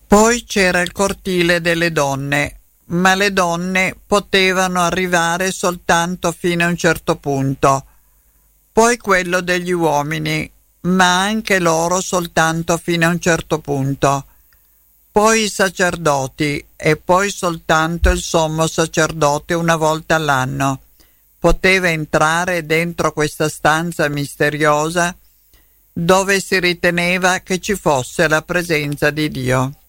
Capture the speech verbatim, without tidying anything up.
Poi c'era il cortile delle donne, ma le donne potevano arrivare soltanto fino a un certo punto. Poi quello degli uomini, ma anche loro soltanto fino a un certo punto. Poi i sacerdoti e poi soltanto il sommo sacerdote una volta all'anno poteva entrare dentro questa stanza misteriosa dove si riteneva che ci fosse la presenza di Dio.